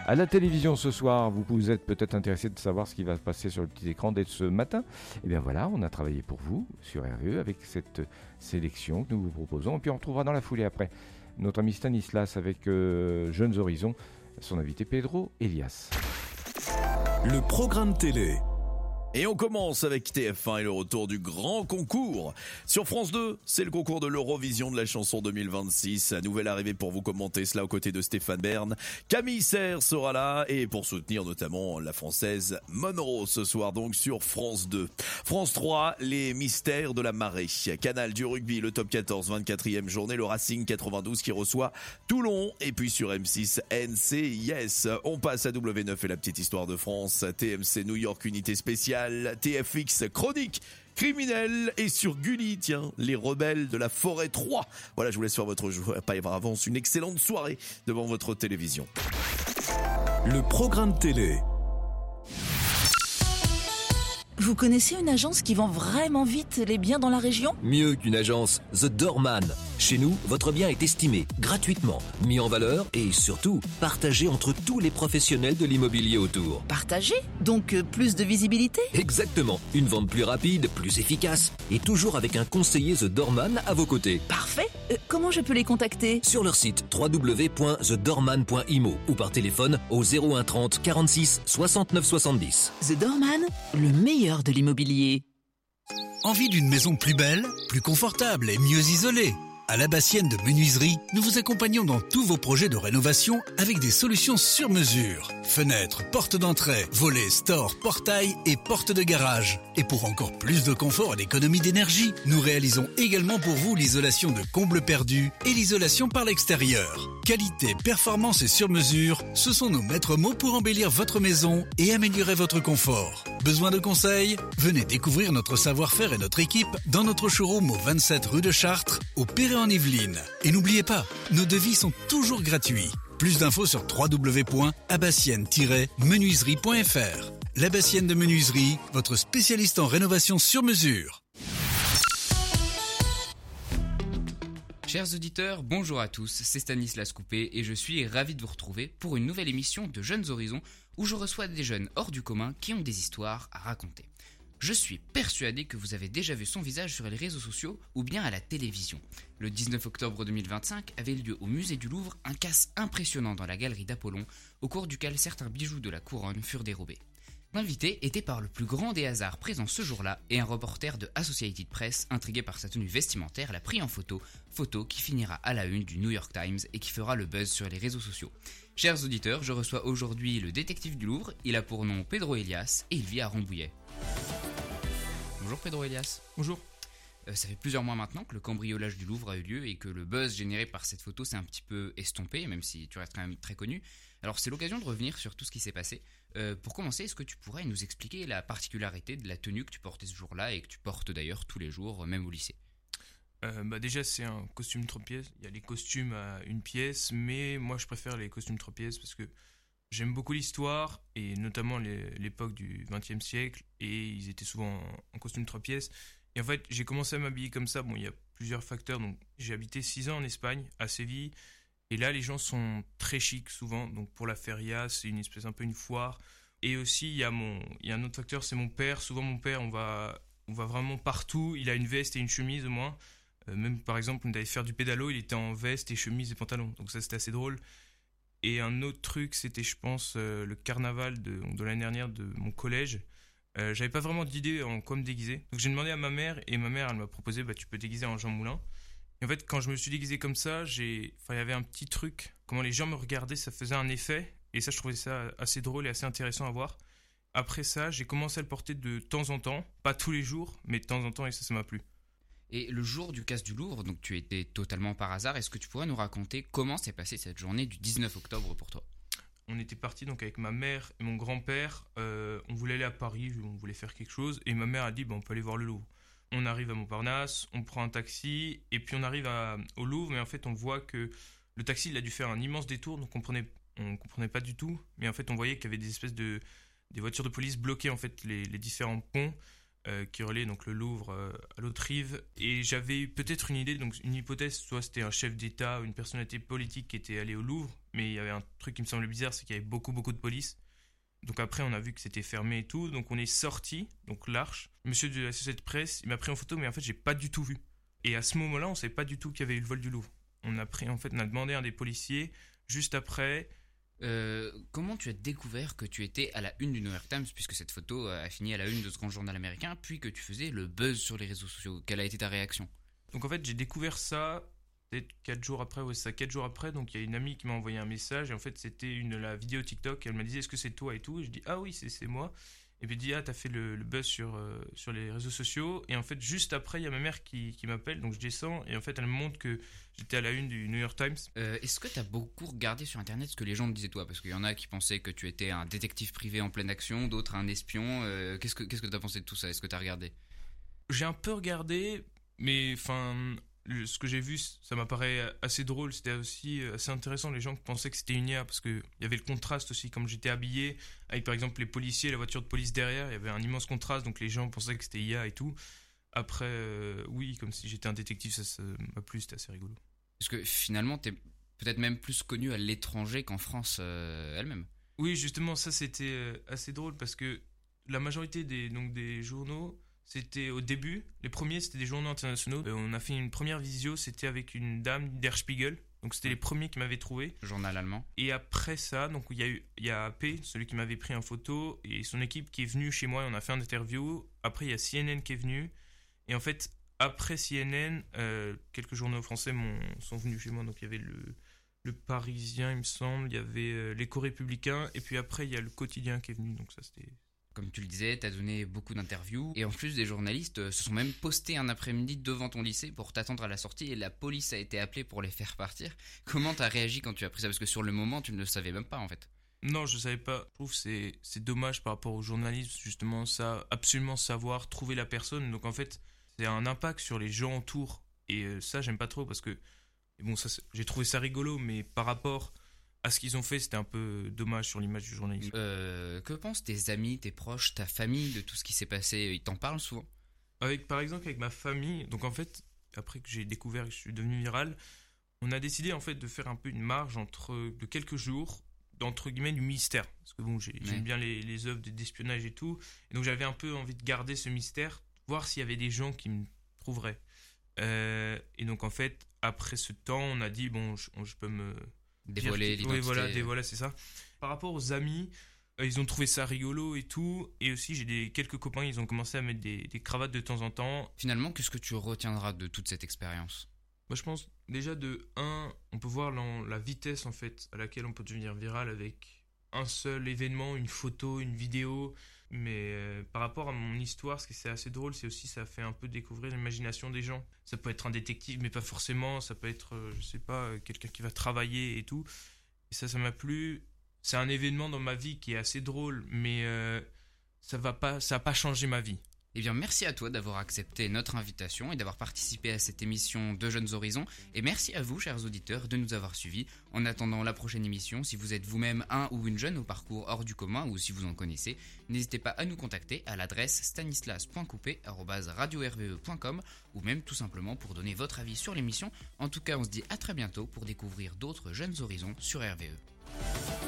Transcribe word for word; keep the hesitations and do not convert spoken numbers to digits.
À la télévision ce soir, vous, vous êtes peut-être intéressé de savoir ce qui va se passer sur le petit écran dès ce matin. Eh bien voilà, on a travaillé pour vous sur R V E avec cette sélection que nous vous proposons. Et puis on retrouvera dans la foulée après notre ami Stanislas avec euh, Jeunes Horizons, son invité Pedro Elias. Le programme télé. Et on commence avec T F un et le retour du grand concours. Sur France deux, c'est le concours de l'Eurovision de la chanson deux mille vingt-six. À nouvelle arrivée pour vous commenter cela aux côtés de Stéphane Bern. Camille Serre sera là et pour soutenir notamment la française Monroe ce soir donc sur France deux. France trois, les mystères de la marée. Canal du rugby, le top quatorze, vingt-quatrième journée, le Racing quatre-vingt-douze qui reçoit Toulon. Et puis sur M six, N C I S. On passe à W neuf et la petite histoire de France. T M C New York, unité spéciale. T F X chronique criminelle et sur Gulli, tiens, les rebelles de la forêt trois. Voilà, je vous laisse faire votre jeu, pas y avance, une excellente soirée devant votre télévision. Le programme télé. Vous connaissez une agence qui vend vraiment vite les biens dans la région ? Mieux qu'une agence, The Doorman. Chez nous, votre bien est estimé gratuitement, mis en valeur et surtout partagé entre tous les professionnels de l'immobilier autour. Partagé ? Donc euh, plus de visibilité ? Exactement. Une vente plus rapide, plus efficace et toujours avec un conseiller The Doorman à vos côtés. Parfait. Euh, comment je peux les contacter ? Sur leur site w w w point the doorman point i m o ou par téléphone au zéro un trente quarante-six soixante-neuf soixante-dix. The Doorman, le meilleur de l'immobilier. Envie d'une maison plus belle, plus confortable et mieux isolée ? À l'Abassienne de Menuiserie, nous vous accompagnons dans tous vos projets de rénovation avec des solutions sur mesure. Fenêtres, portes d'entrée, volets, stores, portails et portes de garage. Et pour encore plus de confort et d'économie d'énergie, nous réalisons également pour vous l'isolation de combles perdus et l'isolation par l'extérieur. Qualité, performance et sur mesure, ce sont nos maîtres mots pour embellir votre maison et améliorer votre confort. Besoin de conseils ? Venez découvrir notre savoir-faire et notre équipe dans notre showroom au vingt-sept rue de Chartres, au Perret en Yvelines. Et n'oubliez pas, nos devis sont toujours gratuits. Plus d'infos sur w w w point abassienne tiret menuiserie point f r. L'Abassienne de Menuiserie, votre spécialiste en rénovation sur mesure. Chers auditeurs, bonjour à tous, c'est Stanislas Coupé et je suis ravi de vous retrouver pour une nouvelle émission de Jeunes Horizons où je reçois des jeunes hors du commun qui ont des histoires à raconter. Je suis persuadé que vous avez déjà vu son visage sur les réseaux sociaux ou bien à la télévision. Le dix-neuf octobre deux mille vingt-cinq avait lieu au musée du Louvre un casse impressionnant dans la galerie d'Apollon, au cours duquel certains bijoux de la couronne furent dérobés. L'invité était par le plus grand des hasards présent ce jour-là et un reporter de Associated Press, intrigué par sa tenue vestimentaire, l'a pris en photo, photo qui finira à la une du New York Times et qui fera le buzz sur les réseaux sociaux. Chers auditeurs, je reçois aujourd'hui le détective du Louvre, il a pour nom Pedro Elias et il vit à Rambouillet. Bonjour Pedro Elias. Bonjour. Euh, ça fait plusieurs mois maintenant que le cambriolage du Louvre a eu lieu et que le buzz généré par cette photo s'est un petit peu estompé, même si tu restes quand même très connu. Alors c'est l'occasion de revenir sur tout ce qui s'est passé. Euh, pour commencer, est-ce que tu pourrais nous expliquer la particularité de la tenue que tu portais ce jour-là et que tu portes d'ailleurs tous les jours, même au lycée ? euh, bah Déjà c'est un costume trois pièces, il y a les costumes à une pièce, mais moi je préfère les costumes trois pièces parce que j'aime beaucoup l'histoire et notamment les, l'époque du vingtième siècle et ils étaient souvent en, en costume trois pièces. Et en fait j'ai commencé à m'habiller comme ça, bon il y a plusieurs facteurs, donc j'ai habité six ans en Espagne, à Séville. Et là, les gens sont très chics souvent. Donc pour la feria, c'est une espèce un peu une foire. Et aussi, il y a mon, il y a un autre facteur, c'est mon père. Souvent, mon père, on va, on va vraiment partout. Il a une veste et une chemise au moins. Euh, même par exemple, on allait faire du pédalo, il était en veste et chemise et pantalon. Donc ça, c'était assez drôle. Et un autre truc, c'était, je pense, euh, le carnaval de, de l'année dernière de mon collège. Euh, j'avais pas vraiment d'idée en quoi me déguiser. Donc j'ai demandé à ma mère et ma mère, elle m'a proposé, bah tu peux te déguiser en Jean Moulin. Et en fait, quand je me suis déguisé comme ça, j'ai... Enfin, il y avait un petit truc. Comment les gens me regardaient, ça faisait un effet. Et ça, je trouvais ça assez drôle et assez intéressant à voir. Après ça, j'ai commencé à le porter de temps en temps. Pas tous les jours, mais de temps en temps, et ça, ça m'a plu. Et le jour du casse du Louvre, donc tu étais totalement par hasard. Est-ce que tu pourrais nous raconter comment s'est passée cette journée du dix-neuf octobre pour toi ? On était partis donc avec ma mère et mon grand-père. Euh, on voulait aller à Paris, on voulait faire quelque chose. Et ma mère a dit, bah, on peut aller voir le Louvre. On arrive à Montparnasse, on prend un taxi et puis on arrive à, au Louvre. Mais en fait, on voit que le taxi, il a dû faire un immense détour. Donc on comprenait, on comprenait pas du tout. Mais en fait, on voyait qu'il y avait des espèces de des voitures de police bloquaient en fait les, les différents ponts. euh, qui relait donc le Louvre euh, à l'autre rive. Et j'avais eu peut-être une idée, donc une hypothèse, soit c'était un chef d'État, une personnalité politique qui était allé au Louvre, mais il y avait un truc qui me semblait bizarre, c'est qu'il y avait beaucoup beaucoup de police. Donc après, on a vu que c'était fermé et tout, donc on est sorti, donc l'Arche. Monsieur de la société de presse, il m'a pris en photo, mais en fait, j'ai pas du tout vu. Et à ce moment-là, on savait pas du tout qu'il y avait eu le vol du Louvre. On a pris, en fait, on a demandé à un des policiers juste après. Euh, comment tu as découvert que tu étais à la une du New York Times, puisque cette photo a fini à la une de ce grand journal américain, puis que tu faisais le buzz sur les réseaux sociaux? Quelle a été ta réaction? Donc en fait, j'ai découvert ça peut-être quatre jours après, ouais, c'est ça, quatre jours après. Donc il y a une amie qui m'a envoyé un message, et en fait, c'était une, la vidéo TikTok, et elle m'a dit, est-ce que c'est toi et tout? Et je dis, ah oui, c'est, c'est moi. Et puis elle dit, ah, t'as fait le, le buzz sur, euh, sur les réseaux sociaux. Et en fait, juste après, il y a ma mère qui, qui m'appelle, donc je descends, et en fait, elle me montre que j'étais à la une du New York Times. Euh, est-ce que t'as beaucoup regardé sur internet ce que les gens te disaient toi? Parce qu'il y en a qui pensaient que tu étais un détective privé en pleine action, d'autres un espion. Euh, qu'est-ce que, qu'est-ce que t'as pensé de tout ça? Est-ce que t'as regardé? J'ai un peu regardé, mais enfin, le- ce que j'ai vu, ça m'apparaît assez drôle. C'était aussi assez intéressant, les gens qui pensaient que c'était une I A, parce qu'il y avait le contraste aussi, comme j'étais habillé, avec par exemple les policiers, la voiture de police derrière, il y avait un immense contraste, donc les gens pensaient que c'était I A et tout. Après, euh, oui, comme si j'étais un détective, ça, ça m'a plu, c'était assez rigolo. Parce que finalement, t'es peut-être même plus connu à l'étranger qu'en France euh, elle-même. Oui, justement, ça c'était euh, assez drôle, parce que la majorité des, donc, des journaux, c'était au début, les premiers c'était des journaux internationaux. Euh, on a fait une première visio, c'était avec une dame Der Spiegel, donc c'était les premiers qui m'avaient trouvé. Journal allemand. Et après ça, donc il y a eu, il y a A P, celui qui m'avait pris en photo, et son équipe qui est venue chez moi, et on a fait une interview. Après il y a C N N qui est venu, et en fait après C N N, euh, quelques journaux français m'ont- sont venus chez moi. Donc il y avait le, le Parisien, il me semble, il y avait euh, l'Écho Républicain, et puis après il y a le Quotidien qui est venu. Donc ça c'était. Comme tu le disais, t'as donné beaucoup d'interviews. Et en plus, des journalistes euh, se sont même postés un après-midi devant ton lycée pour t'attendre à la sortie. Et la police a été appelée pour les faire partir. Comment t'as réagi quand tu as appris ça? Parce que sur le moment, tu ne le savais même pas en fait. Non, je savais pas. Je trouve que c'est c'est dommage par rapport au journalisme, justement, ça, absolument savoir trouver la personne. Donc en fait, c'est un impact sur les gens autour. Et euh, ça, j'aime pas trop, parce que bon, ça, c'est- j'ai trouvé ça rigolo, mais par rapport à ce qu'ils ont fait, c'était un peu dommage sur l'image du journalisme. Euh, que pensent tes amis, tes proches, ta famille de tout ce qui s'est passé? Ils t'en parlent souvent? Avec, par exemple, avec ma famille, donc en fait, après que j'ai découvert que je suis devenu viral, on a décidé en fait de faire un peu une marge entre de quelques jours, d'entre guillemets, du mystère. Parce que bon, j'ai- Ouais. j'aime bien les, les œuvres d'espionnage et tout, et donc j'avais un peu envie de garder ce mystère, voir s'il y avait des gens qui me trouveraient. Euh, et donc en fait, après ce temps, on a dit, bon, je, je peux me... Dévoiler dire- l'identité. Oui, voilà, dévoiler, c'est ça. Par rapport aux amis, euh, ils ont trouvé ça rigolo et tout, et aussi j'ai des quelques copains, ils ont commencé à mettre des, des cravates de temps en temps. Finalement, qu'est-ce que tu retiendras de toute cette expérience? Moi, je pense déjà de un, on peut voir la, la vitesse en fait à laquelle on peut devenir viral avec un seul événement, une photo, une vidéo. Mais euh, par rapport à mon histoire, ce qui c'est assez drôle, c'est aussi ça fait un peu découvrir l'imagination des gens. Ça peut être un détective, mais pas forcément. Ça peut être, euh, je sais pas, euh, quelqu'un qui va travailler et tout. Et ça, ça m'a plu. C'est un événement dans ma vie qui est assez drôle, mais euh, ça va pas, ça a pas changé ma vie. Eh bien, merci à toi d'avoir accepté notre invitation et d'avoir participé à cette émission de Jeunes Horizons. Et merci à vous, chers auditeurs, de nous avoir suivis. En attendant la prochaine émission, si vous êtes vous-même un ou une jeune au parcours hors du commun, ou si vous en connaissez, n'hésitez pas à nous contacter à l'adresse stanislas point coupé arobase radio r v e point com ou même tout simplement pour donner votre avis sur l'émission. En tout cas, on se dit à très bientôt pour découvrir d'autres Jeunes Horizons sur R V E.